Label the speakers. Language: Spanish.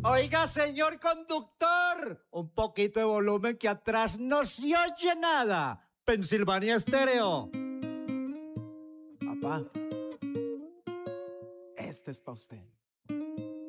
Speaker 1: Oiga, señor conductor, un poquito de volumen que atrás no se oye nada. Pensilvania Estéreo.
Speaker 2: Papá, este es para usted.